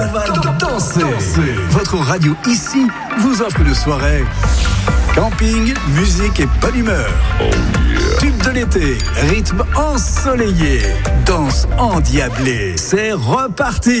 On va danser. Votre radio ici vous offre une soirée camping, musique et bonne humeur. Tube de l'été, rythme ensoleillé, danse endiablée. C'est reparti.